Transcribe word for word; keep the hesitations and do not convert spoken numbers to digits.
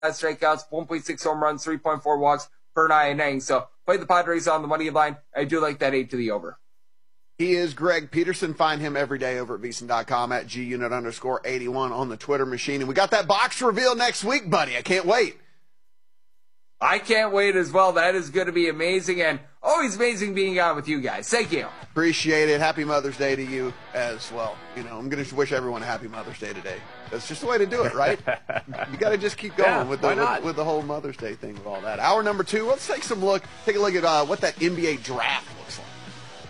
strikeouts, one point six home runs, three point four walks per nine innings. So play the Padres on the money line. I do like that eight to the over. He is Greg Peterson. Find him every day over at VSiN dot com at G-Unit underscore eighty-one on the Twitter machine. And we got that box reveal next week, buddy. I can't wait. I can't wait as well. That is going to be amazing, and always amazing being on with you guys. Thank you. Appreciate it. Happy Mother's Day to you as well. You know, I'm going to wish everyone a happy Mother's Day today. That's just the way to do it, right? You got to just keep going yeah, with the with, with the whole Mother's Day thing with all that. Hour number two, let's take some look, take a look at uh, what that N B A draft looks like.